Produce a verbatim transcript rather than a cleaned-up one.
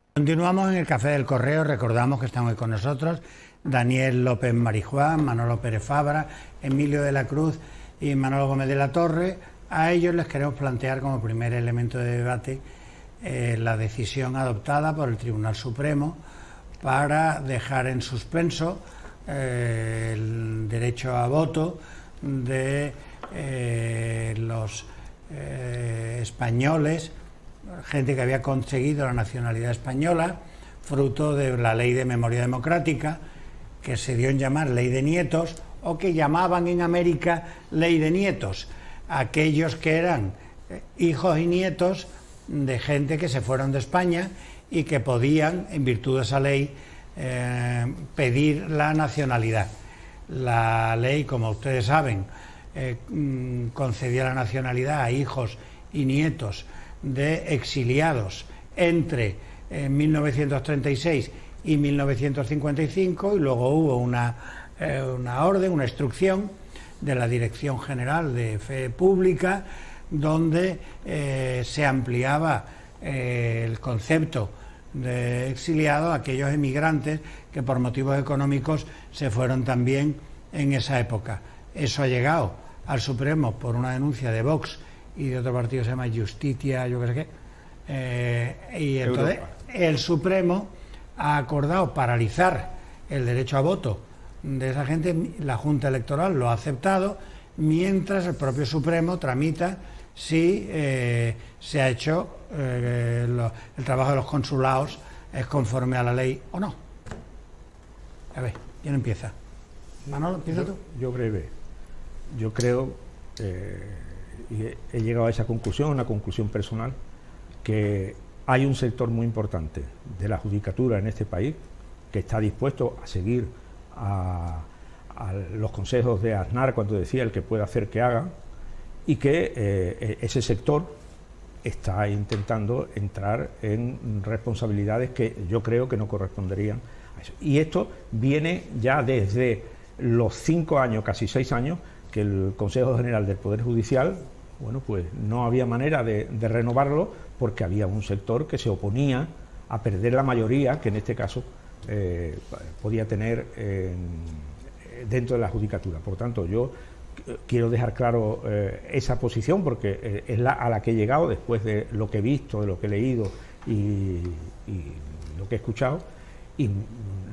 Continuamos en el Café del Correo. Recordamos que están hoy con nosotros Daniel López Marijuán, Manolo Pérez Fabra, Emilio de la Cruz y Manolo Gómez de la Torre. A ellos les queremos plantear como primer elemento de debate eh, la decisión adoptada por el Tribunal Supremo para dejar en suspenso eh, el derecho a voto de eh, los eh, españoles, gente que había conseguido la nacionalidad española, fruto de la Ley de Memoria Democrática, que se dio en llamar Ley de Nietos, o que llamaban en América Ley de Nietos, aquellos que eran hijos y nietos de gente que se fueron de España y que podían, en virtud de esa ley, eh, pedir la nacionalidad. La ley, como ustedes saben, eh, concedía la nacionalidad a hijos y nietos de exiliados entre eh, mil novecientos treinta y seis y mil novecientos cincuenta y cinco, y luego hubo una, eh, una orden, una instrucción de la Dirección General de Fe Pública, donde eh, se ampliaba eh, el concepto de exiliado a aquellos emigrantes que por motivos económicos se fueron también en esa época. Eso ha llegado al Supremo por una denuncia de Vox y de otro partido que se llama Justitia, yo qué sé qué, eh, y entonces Europa. El Supremo ha acordado paralizar el derecho a voto de esa gente. La Junta Electoral lo ha aceptado, mientras el propio Supremo tramita si eh, se ha hecho eh, lo, el trabajo de los consulados es conforme a la ley o no. A ver, ¿quién empieza? Manolo, ¿empieza tú? Yo, yo breve. Yo creo, eh, y he, he llegado a esa conclusión, una conclusión personal, que hay un sector muy importante de la judicatura en este país que está dispuesto a seguir a, a los consejos de Aznar cuando decía el que pueda hacer que haga, y que eh, ese sector está intentando entrar en responsabilidades que yo creo que no corresponderían a eso. Y esto viene ya desde los cinco años, casi seis años, que el Consejo General del Poder Judicial, bueno, pues no había manera de, de renovarlo porque había un sector que se oponía a perder la mayoría que en este caso eh, podía tener eh, dentro de la judicatura. Por tanto, yo quiero dejar claro eh, esa posición porque eh, es la a la que he llegado después de lo que he visto, de lo que he leído y, y lo que he escuchado, y